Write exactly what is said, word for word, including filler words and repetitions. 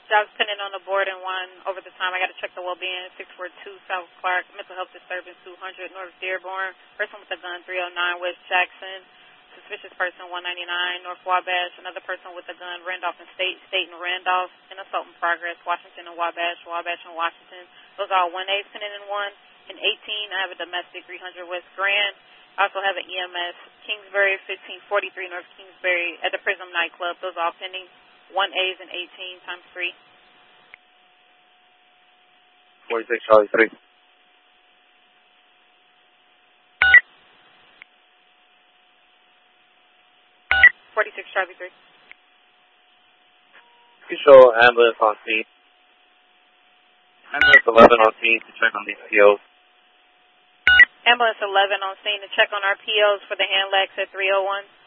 Jobs pending on the board and one over the time. I got to check the well-being. six four two South Clark. Mental health disturbance two hundred North Dearborn. Person with a gun three oh nine West Jackson. Suspicious person one ninety-nine North Wabash. Another person with a gun Randolph and State. State and Randolph. An assault in progress. Washington and Wabash. Wabash and Washington. Those are all one A's pending in one. In eighteen, I have a domestic three hundred West Grand. I also have an E M S Kingsbury fifteen forty-three North Kingsbury at the Prism nightclub. Those are all pending. One A's and eighteen times three. forty-six Charlie three. forty-six Charlie three. You show ambulance on scene. Ambulance eleven on scene to check on these P Os. Ambulance eleven on scene to check on our P Os for the hand legs at three oh one.